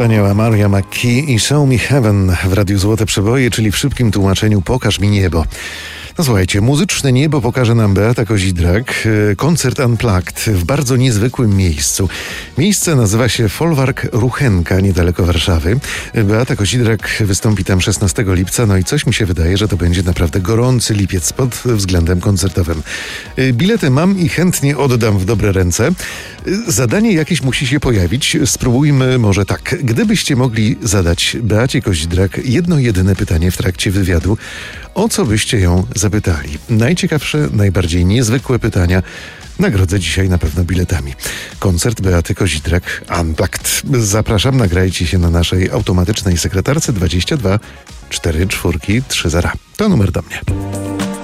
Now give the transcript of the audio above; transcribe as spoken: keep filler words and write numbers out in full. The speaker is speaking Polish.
Wspaniała Maria McKee i Show Me Heaven w Radiu Złote Przeboje, czyli w szybkim tłumaczeniu Pokaż mi niebo. No słuchajcie, muzyczne niebo pokaże nam Beata Kozidrak. Koncert Unplugged w bardzo niezwykłym miejscu. Miejsce nazywa się Folwark Ruchenka, niedaleko Warszawy. Beata Kozidrak wystąpi tam szesnastego lipca, no i coś mi się wydaje, że to będzie naprawdę gorący lipiec pod względem koncertowym. Bilety mam i chętnie oddam w dobre ręce. Zadanie jakieś musi się pojawić. Spróbujmy może tak. Gdybyście mogli zadać Beacie Kozidrak jedno jedyne pytanie w trakcie wywiadu, o co byście ją zapytali? Najciekawsze, najbardziej niezwykłe pytania nagrodzę dzisiaj na pewno biletami. Koncert Beaty Kozidrak Unplugged. Zapraszam, nagrajcie się na naszej automatycznej sekretarce dwadzieścia dwa cztery cztery trzy zero. To numer do mnie.